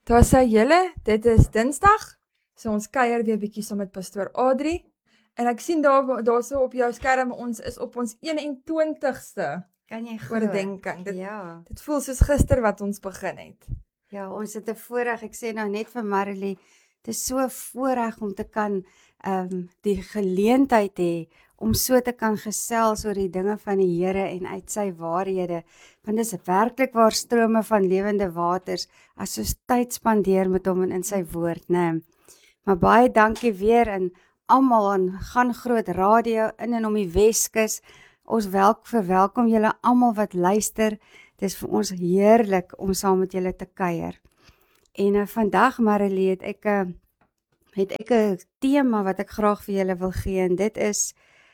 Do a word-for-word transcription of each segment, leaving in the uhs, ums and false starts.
Daar sê julle, dit is Dinsdag, so ons kuier weer bietjie saam met Pastoor Adri. En ek sien daar daarso op jou skerm, ons is op ons eenentwintigste Kan jy glo? oordenking. Dit, Ja. dit voel soos gister wat ons begin het. Ja, ons het 'n voorreg. Ek sê nou net vir Marilee, dit is so 'n voorreg om te kan ehm um, die geleentheid hê om so te kan gesels oor die dinge van die Here en uit sy waarhede. Want dis werklik waar strome van lewende waters as ons tyd spandeer met hom en in sy woord, né? Maar baie dankie weer aan almal aan Gaan Groot Radio in en om die Weskus. Ons welk verwelkom julle almal wat luister. Dit is vir ons heerlik om saam met julle te kuier. En uh, vandag, Marilee, het ek 'n uh, het ek 'n tema wat ek graag vir julle wil gee en dit is: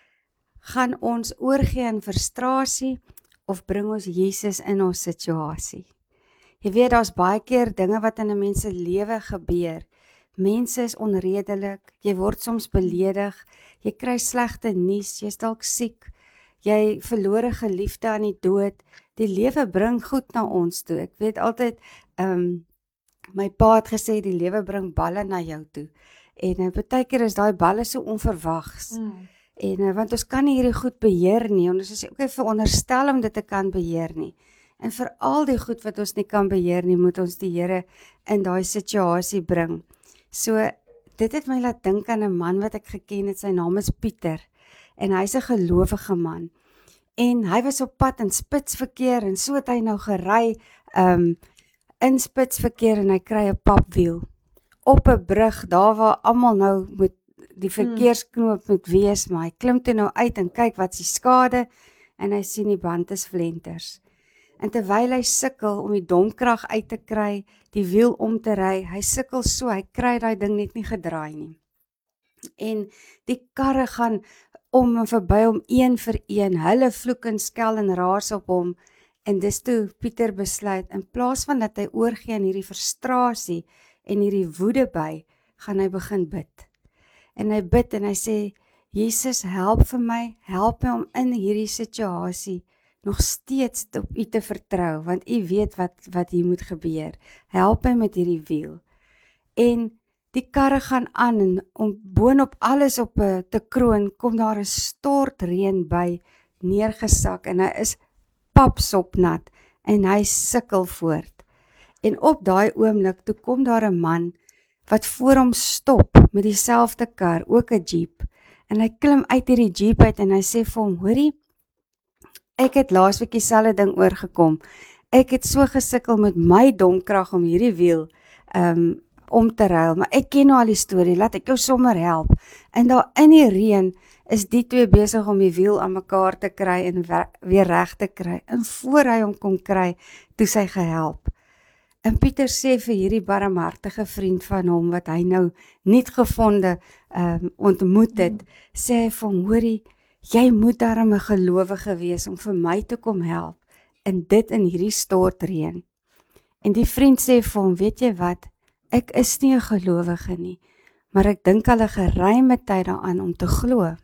gaan ons oorgee aan frustrasie of bring ons Jesus in ons situasie? Jy weet, daar's baie keer dinge wat in 'n mens se lewe gebeur. Mense is onredelik, jy word soms beledig, jy kry slegte nuus, jy's dalk siek, jy verloor 'n geliefde aan die dood. Die lewe bring goed na ons toe. Ek weet altyd, um, my pa het gesê, die lewe bring balle na jou toe. En uh, baie keer is daai balle so onverwags. Mm. En uh, want ons kan nie hierdie goed beheer nie, en ons is ook nie veronderstel om dit te kan beheer nie. En vir al die goed wat ons nie kan beheer nie, moet ons die Here in daai situasie bring. So, dit het my laat dink aan 'n man wat ek geken het, sy naam is Pieter. En hy's 'n gelowige man. En hy was op pad in spitsverkeer en so het hy nou gery um, in spitsverkeer en hy kry 'n papwiel op 'n brug, daar waar almal nou moet die verkeersknoop moet wees, maar hy klim toe nou uit en kyk wat die skade en hy sien die band is flenters. En terwyl hy sukkel om die domkrag uit te kry, die wiel om te ry, hy sukkel so, hy kry daai ding net nie gedraai nie. En die karre gaan om en verby hom een vir een, hulle vloek en skel en raas op hom, en dis toe Pieter besluit, in plaas van dat hy oorgee aan hierdie frustrasie en hierdie woede by, gaan hy begin bid. En hy bid en hy sê, Jesus, help vir my, help my om in hierdie situasie nog steeds op U te vertrou, want U weet wat, wat hier moet gebeur. Help my met hierdie wiel. En die karre gaan aan en om boonop alles op te kroon, kom daar 'n stortreën by neergesak en hy is papsopnat en hy sukkel voort. En op daai oomblik toe kom daar 'n man wat voor hom stop met dieselfde kar, ook 'n Jeep. En hy klim uit hierdie Jeep uit en hy sê vir hom, hoorie, ek het laasweek dieselfde ding oorgekom. Ek het so gesukkel met my domkrag om hierdie wiel um, om te ruil, maar ek ken nou al die storie, laat ek jou sommer help. En daar in die reën is die twee besig om die wiel aan mekaar te kry en weer reg te kry. En voor hy hom kon kry, toe sy gehelp. En Pieter sê vir hierdie barmhartige vriend van hom, wat hy nou nie gevonde um, ontmoet het, sê hy vir hom, hoorie, jy moet daarom 'n gelowige wees om vir my te kom help, en dit in hierdie stortreën. En die vriend sê vir hom, weet jy wat, ek is nie 'n gelowige nie, maar ek dink al 'n geruime tyd daaraan om te glo.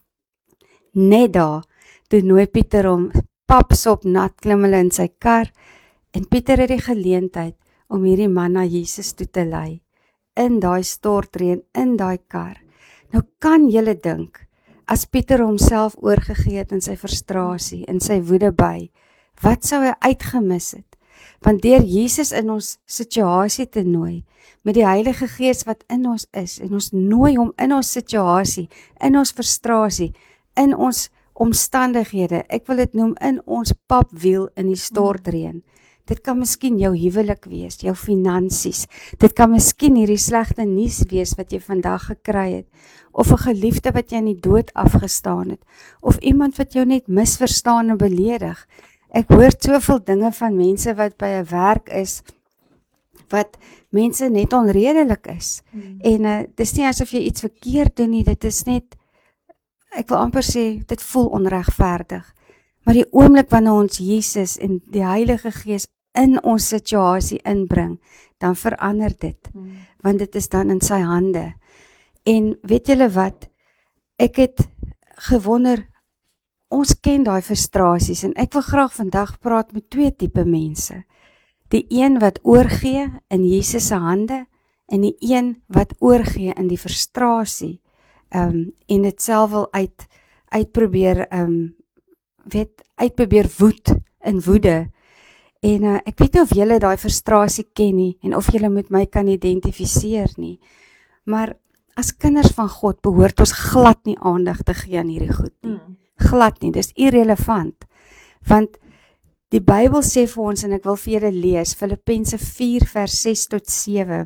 Net daar, toe nooi Pieter hom papsop nat klim hulle in sy kar, en Pieter het die geleentheid om hierdie man na Jesus toe te lei, in daai stortreën, in daai kar. Nou kan julle dink, as Pieter homself oorgegee het in sy frustrasie, in sy woede by, wat sou hy uitgemis het? Want deur Jesus in ons situasie te nooi, met die Heilige Gees wat in ons is, en ons nooi hom in ons situasie, in ons frustrasie, in ons omstandighede, ek wil dit noem, in ons papwiel in die stortreën. Dit kan miskien jou huwelik wees, jou finansies, dit kan miskien hierdie slegte nuus wees wat jy vandag gekry het, of 'n geliefde wat jy in die dood afgestaan het, of iemand wat jou net misverstaan en beledig. Ek hoor soveel dinge van mense wat by 'n werk is, wat mense net onredelik is. Hmm. En uh, dit is nie asof jy iets verkeerd doen nie, dit is net, ek wil amper sê, dit voel onregverdig. Maar die oomblik wanneer ons Jesus en die Heilige Gees in ons situasie inbring, dan verander dit. Hmm. Want dit is dan in sy hande. En weet julle wat, ek het gewonder, ons ken daai frustrasies en ek wil graag vandag praat met twee tipe mense. Die een wat oorgee in Jesus se hande en die een wat oorgee in die frustrasie um, en dit self wil uit, uitprobeer, um, weet, uitprobeer woed in woede. En uh, ek weet nie of julle daai frustrasie ken nie en of julle met my kan identifiseer nie. Maar as kinders van God behoort ons glad nie aandag te gee aan hierdie goed nie. Mm. Glad nie, dis irrelevant. Want die Bybel sê vir ons, en ek wil vir julle lees, Filippense vier vers ses tot sewe,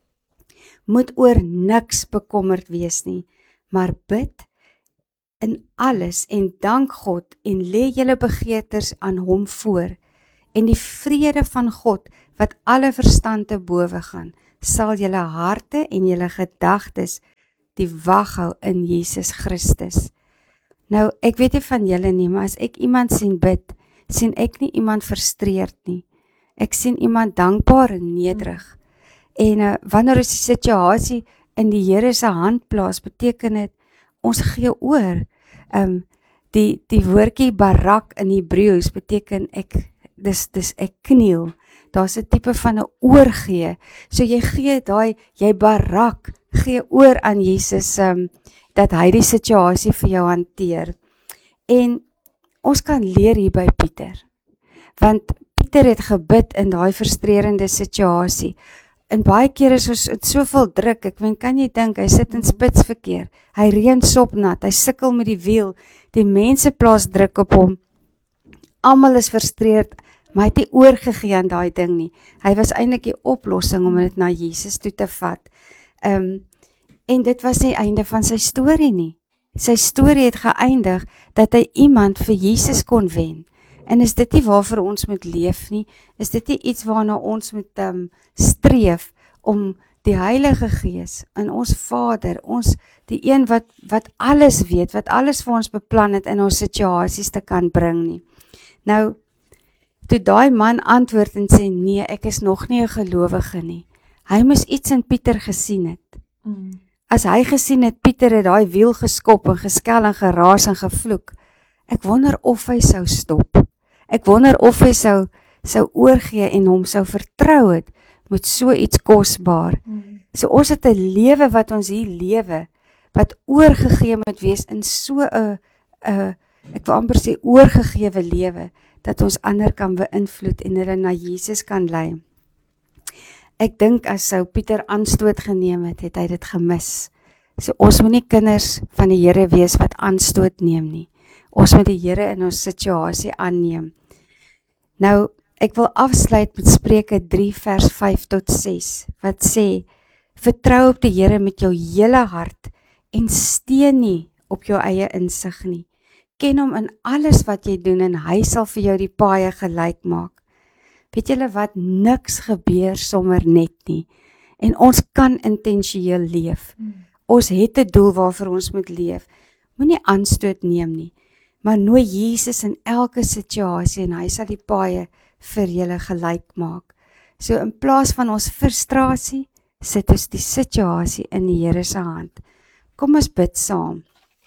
moet oor niks bekommerd wees nie, maar bid in alles en dank God en lê julle begeertes aan hom voor, en die vrede van God, wat alle verstand te bowe gaan, sal julle harte en julle gedagtes die wag hou in Jesus Christus. Nou, ek weet nie van julle nie, maar as ek iemand sien bid, sien ek nie iemand frustreerd nie. Ek sien iemand dankbaar en nederig. En uh, wanneer ons die situasie in die Here se hand plaas, beteken dit, ons gee oor. Um, die, die woordjie barak in Hebreëus beteken ek, dis, dis ek kniel. Daar's 'n tipe van 'n oorgee. So jy gee daai, jy barak, gee oor aan Jesus, um, dat hy die situasie vir jou hanteer. En ons kan leer hier by Pieter. Want Pieter het gebid in daai frustrerende situasie. En baie keer is ons het soveel druk, ek meen, kan jy dink, hy sit in spitsverkeer, hy reën sopnat, hy sukkel met die wiel, die mense plaas druk op hom, almal is frustreerd, maar hy het nie oorgegee aan daai ding nie. Hy was eintlik die oplossing om dit na Jesus toe te vat. Um, en dit was nie einde van sy storie nie. Sy storie het geëindig dat hy iemand vir Jesus kon wen. En is dit nie waarvoor ons moet leef nie? Is dit nie iets waarna ons moet um, streef om die Heilige Gees in ons Vader, ons die een wat wat alles weet, wat alles vir ons beplan het in ons situasies te kan bring nie. Nou, toe daai man antwoord en sê nee, ek is nog nie 'n gelowige nie. Hy moes iets in Pieter gesien het. Mm. As hy gesien het Pieter het daai wiel geskop en geskel en geraas en gevloek, ek wonder of hy sou stop. Ek wonder of hy sou sou oorgee en hom sou vertrou het met so iets kosbaar. Mm. So ons het 'n lewe wat ons hier lewe, wat oorgegee moet wees in so 'n 'n ek wil amper sê oorgegewe lewe, dat ons ander kan beïnvloed en hulle na Jesus kan lei. Ek dink as sou Pieter aanstoot geneem het, het hy dit gemis. So ons moet nie kinders van die Here wees wat aanstoot neem nie. Ons moet die Here in ons situasie aanneem. Nou, ek wil afsluit met Spreuke drie vers vyf tot ses, wat sê, vertrou op die Here met jou hele hart en steun nie op jou eie insig nie. Ken hom in alles wat jy doen en hy sal vir jou die paaie gelyk maak. Weet julle wat, niks gebeur sommer net nie. En ons kan intensieel leef. Hmm. Ons het 'n doel waarvoor ons moet leef. Moenie aanstoot neem nie, maar nooi Jesus in elke situasie en hy sal die paaie vir julle gelyk maak. So in plaas van ons frustrasie, sit ons die situasie in die Here se hand. Kom ons bid saam.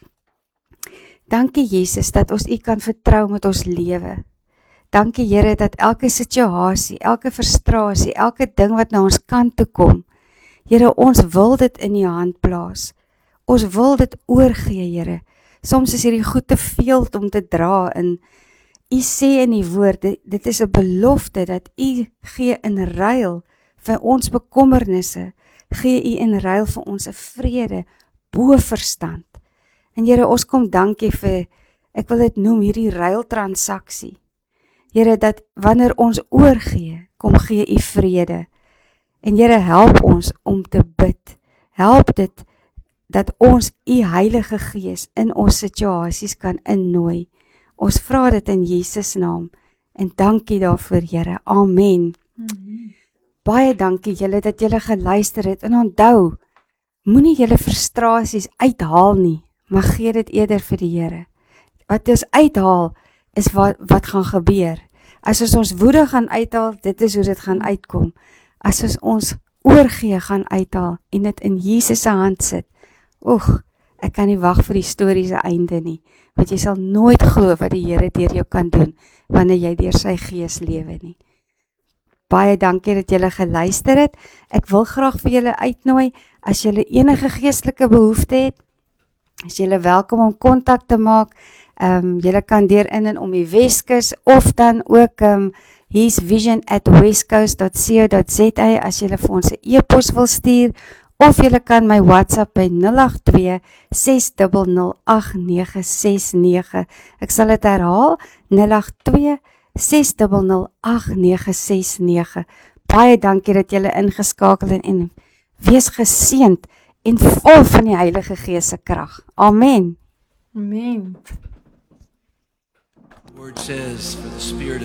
Dankie Jesus dat ons U kan vertrou met ons lewe. Dankie Here dat elke situasie, elke frustrasie, elke ding wat na ons kant toe kom, Here, ons wil dit in U hand plaas. Ons wil dit oorgee, Here. Soms is hierdie goed te veel om te dra en U sê in die woord, dit, dit is 'n belofte dat U gee in ruil vir ons bekommernisse, gee U in ruil vir ons 'n vrede bo verstand. En Here, ons kom dankie vir, ek wil dit noem, hierdie ruiltransaksie. Here, dat wanneer ons oorgee, kom gee U vrede. En Here, help ons om te bid. Help dit dat ons U Heilige Gees in ons situasies kan innooi. Ons vra dit in Jesus naam en dankie daarvoor, Here. Amen. Mm-hmm. Baie dankie julle dat julle geluister het en onthou, moenie julle frustrasies uithaal nie, maar gee dit eerder vir die Here. Wat ons uithaal is wat, wat gaan gebeur. As ons ons woede gaan uithaal, dit is hoe dit gaan uitkom. As ons ons oorgee gaan uithaal en dit in Jesus se hand sit, oeg, ek kan nie wag vir die storie se einde nie, want jy sal nooit glo wat die Here deur jou kan doen, wanneer jy deur sy Gees lewe nie. baie dankie dat julle geluister het. Ek wil graag vir julle uitnooi, as julle enige geestelike behoefte het, is julle welkom om kontak te maak. Um, julle kan deur in en om die Weskus, of dan ook um, hier's vision at westcoast dot co dot za as julle vir ons 'n e-pos wil stuur, of julle kan my WhatsApp by nul agt twee ses nul nul agt nege ses nege. Ek sal dit herhaal, nul agt twee ses nul nul agt nege ses nege. Baie dankie dat julle ingeskakel en, en wees geseënd en vol van die Heilige Gees se krag. Amen. Amen. The word says, for the spirit of